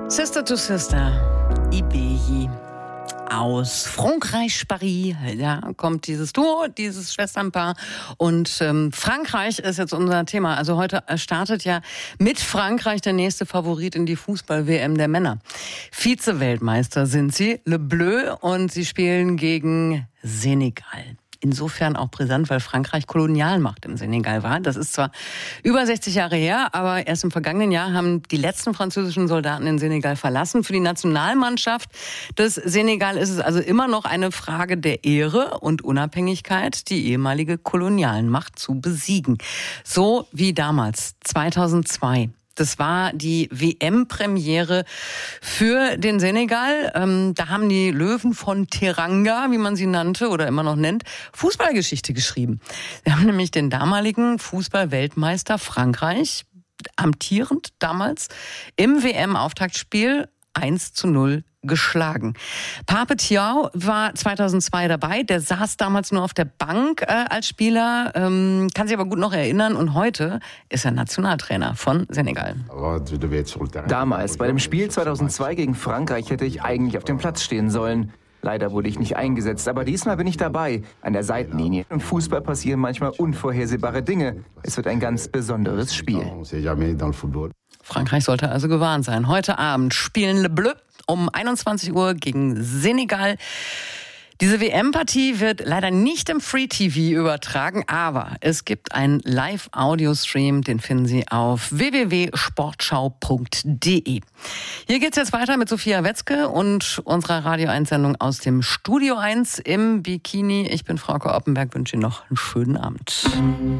Sister to Sister, Ibeyi aus Frankreich, Paris. Da kommt dieses Duo, dieses Schwesternpaar. Und Frankreich ist jetzt unser Thema. Also heute startet ja mit Frankreich der nächste Favorit in die Fußball-WM der Männer. Vize-Weltmeister sind sie, Le Bleu, und sie spielen gegen Senegal. Insofern auch brisant, weil Frankreich Kolonialmacht im Senegal war. Das ist zwar über 60 Jahre her, aber erst im vergangenen Jahr haben die letzten französischen Soldaten den Senegal verlassen. Für die Nationalmannschaft des Senegal ist es also immer noch eine Frage der Ehre und Unabhängigkeit, die ehemalige Kolonialmacht zu besiegen. So wie damals, 2002. Das war die WM-Premiere für den Senegal. Da haben die Löwen von Teranga, wie man sie nannte oder immer noch nennt, Fußballgeschichte geschrieben. Sie haben nämlich den damaligen Fußball-Weltmeister Frankreich, amtierend damals, im WM-Auftaktspiel 1:0 geschlagen. Pape Thiaw war 2002 dabei. Der saß damals nur auf der Bank als Spieler, kann sich aber gut noch erinnern. Und heute ist er Nationaltrainer von Senegal. Damals, bei dem Spiel 2002 gegen Frankreich, hätte ich eigentlich auf dem Platz stehen sollen. Leider wurde ich nicht eingesetzt, aber diesmal bin ich dabei, an der Seitenlinie. Im Fußball passieren manchmal unvorhersehbare Dinge. Es wird ein ganz besonderes Spiel. Frankreich sollte also gewarnt sein. Heute Abend spielen Le Bleu um 21 Uhr gegen Senegal. Diese WM-Partie wird leider nicht im Free-TV übertragen, aber es gibt einen Live-Audio-Stream, den finden Sie auf www.sportschau.de. Hier geht's jetzt weiter mit Sophia Wetzke und unserer Radio 1-Sendung aus dem Studio 1 im Bikini. Ich bin Frauke Oppenberg, wünsche Ihnen noch einen schönen Abend.